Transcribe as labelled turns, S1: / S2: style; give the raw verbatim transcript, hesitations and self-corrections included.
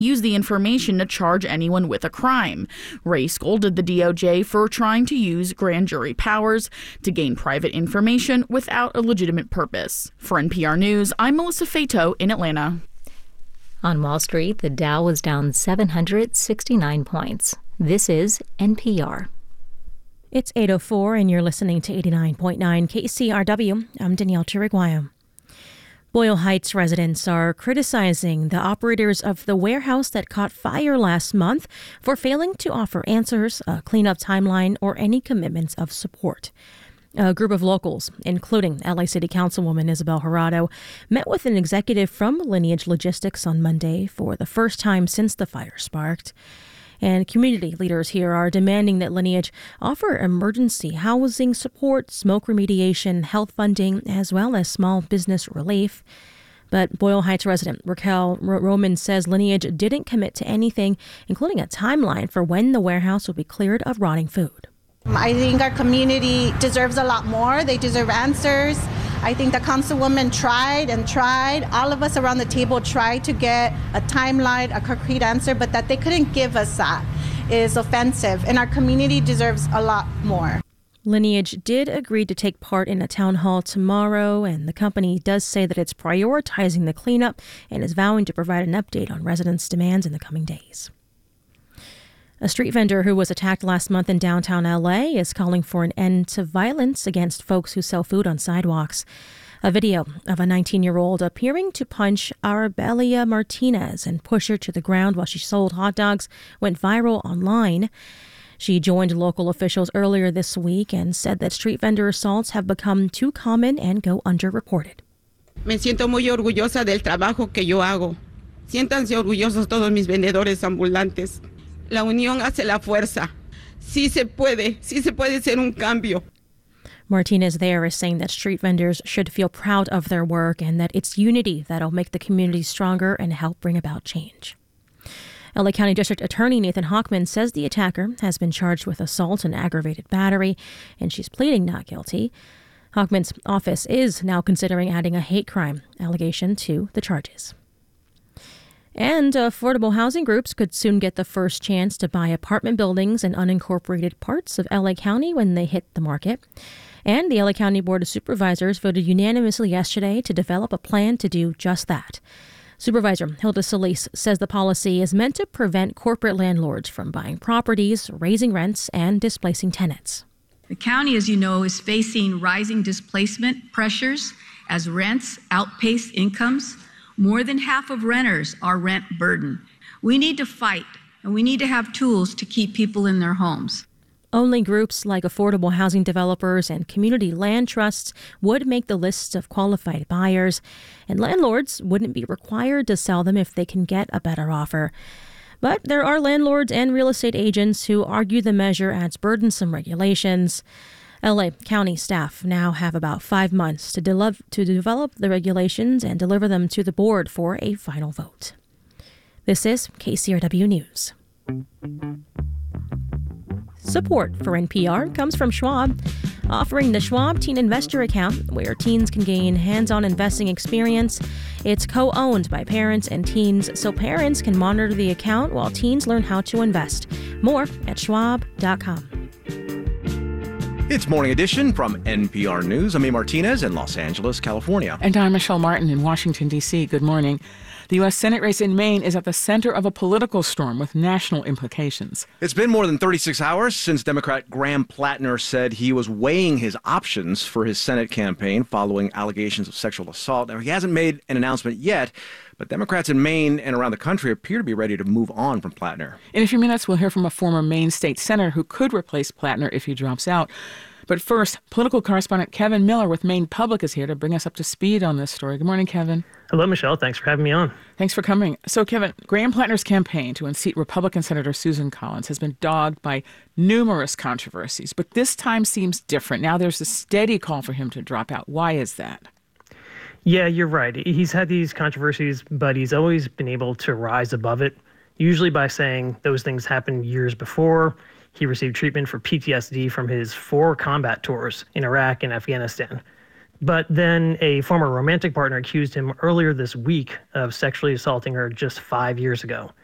S1: use the information to charge anyone with a crime. Wray scolded the D O J for trying to use grand jury powers to gain private information without a legitimate purpose. For N P R News, I'm Melissa Fato in Atlanta.
S2: On Wall Street, the Dow was down seven hundred sixty-nine points. This is N P R.
S3: It's eight oh four and you're listening to eighty-nine point nine K C R W. I'm Danielle Chiriguayo. Boyle Heights residents are criticizing the operators of the warehouse that caught fire last month for failing to offer answers, a cleanup timeline, or any commitments of support. A group of locals, including L A City Councilwoman Isabel Jurado, met with an executive from Lineage Logistics on Monday for the first time since the fire sparked. And community leaders here are demanding that Lineage offer emergency housing support, smoke remediation, health funding, as well as small business relief. But Boyle Heights resident Raquel Roman says Lineage didn't commit to anything, including a timeline for when the warehouse will be cleared of rotting food.
S4: I think our community deserves a lot more. They deserve answers. I think the councilwoman tried and tried. All of us around the table tried to get a timeline, a concrete answer, but that they couldn't give us that is offensive. And our community deserves a lot more.
S3: Lineage did agree to take part in a town hall tomorrow, and the company does say that it's prioritizing the cleanup and is vowing to provide an update on residents' demands in the coming days. A street vendor who was attacked last month in downtown L A is calling for an end to violence against folks who sell food on sidewalks. A video of a nineteen-year-old appearing to punch Arbelia Martinez and push her to the ground while she sold hot dogs went viral online. She joined local officials earlier this week and said that street vendor assaults have become too common and go underreported.
S5: Me siento muy orgullosa del trabajo que yo hago. Siéntanse orgullosos todos mis vendedores ambulantes. La unión hace la fuerza. Sí se puede, sí se puede hacer un cambio.
S3: Martinez there is saying that street vendors should feel proud of their work and that it's unity that'll make the community stronger and help bring about change. L A County District Attorney Nathan Hochman says the attacker has been charged with assault and aggravated battery, and she's pleading not guilty. Hochman's office is now considering adding a hate crime allegation to the charges. And affordable housing groups could soon get the first chance to buy apartment buildings in unincorporated parts of L A County when they hit the market. And the L A County Board of Supervisors voted unanimously yesterday to develop a plan to do just that. Supervisor Hilda Solis says the policy is meant to prevent corporate landlords from buying properties, raising rents, and displacing tenants.
S6: The county, as you know, is facing rising displacement pressures as rents outpace incomes. More than half of renters are rent burdened. We need to fight, and we need to have tools to keep people in their homes.
S3: Only groups like affordable housing developers and community land trusts would make the lists of qualified buyers, and landlords wouldn't be required to sell them if they can get a better offer. But there are landlords and real estate agents who argue the measure adds burdensome regulations. L A County staff now have about five months to, de- to develop the regulations and deliver them to the board for a final vote. This is K C R W News. Support for N P R comes from Schwab, offering the Schwab Teen Investor Account, where teens can gain hands-on investing experience. It's co-owned by parents and teens, so parents can monitor the account while teens learn how to invest. More at schwab dot com.
S7: It's Morning Edition from N P R News. I'm A. Martinez in Los Angeles, California.
S8: And I'm Michelle Martin in Washington, D C Good morning. The U S Senate race in Maine is at the center of a political storm with national implications.
S7: It's been more than thirty-six hours since Democrat Graham Plattner said he was weighing his options for his Senate campaign following allegations of sexual assault. Now, he hasn't made an announcement yet, but Democrats in Maine and around the country appear to be ready to move on from Plattner.
S8: In a few minutes, we'll hear from a former Maine state senator who could replace Plattner if he drops out. But first, political correspondent Kevin Miller with Maine Public is here to bring us up to speed on this story. Good morning, Kevin.
S9: Hello, Michelle. Thanks for having me on.
S8: Thanks for coming. So, Kevin, Graham Plattner's campaign to unseat Republican Senator Susan Collins has been dogged by numerous controversies, but this time seems different. Now there's a steady call for him to drop out. Why is that?
S9: Yeah, you're right. He's had these controversies, but he's always been able to rise above it, usually by saying those things happened years before. He received treatment for P T S D from his four combat tours in Iraq and Afghanistan. But then a former romantic partner accused him earlier this week of sexually assaulting her just five years ago.